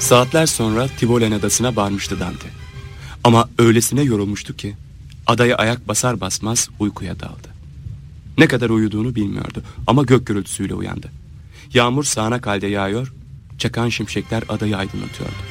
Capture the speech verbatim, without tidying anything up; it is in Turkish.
Saatler sonra Tivolen adasına varmıştı Dante. Ama öylesine yorulmuştu ki adaya ayak basar basmaz uykuya daldı. Ne kadar uyuduğunu bilmiyordu ama gök gürültüsüyle uyandı. Yağmur sağanak halde yağıyor, çakan şimşekler adayı aydınlatıyordu.